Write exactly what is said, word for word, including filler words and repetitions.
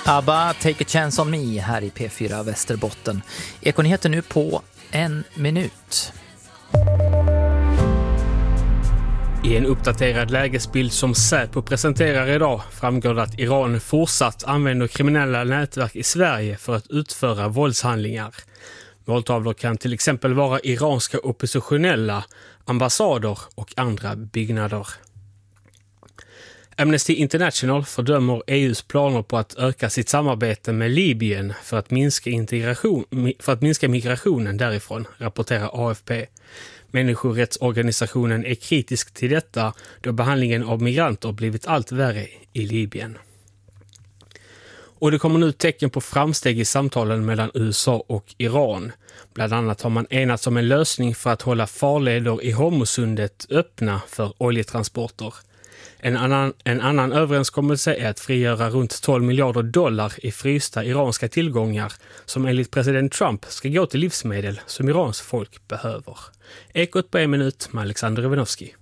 ABBA, Take a Chance on Me här i P fyra Västerbotten. Ekonyheter nu på en minut. I en uppdaterad lägesbild som Säpo presenterar idag framgår det att Iran fortsatt använder kriminella nätverk i Sverige för att utföra våldshandlingar. Måltavlor kan till exempel vara iranska oppositionella, ambassader och andra byggnader. Amnesty International fördömer E U:s planer på att öka sitt samarbete med Libyen för att minska, integration, för att minska migrationen därifrån, rapporterar A F P. Människorättsorganisationen är kritisk till detta då behandlingen av migranter blivit allt värre i Libyen. Och det kommer nu tecken på framsteg i samtalen mellan U S A och Iran. Bland annat har man enats om en lösning för att hålla farleder i Hormuzsundet öppna för oljetransporter. En annan, en annan överenskommelse är att frigöra runt tolv miljarder dollar i frysta iranska tillgångar som enligt president Trump ska gå till livsmedel som Irans folk behöver. Ekot på en minut med Alexander Ivanovski.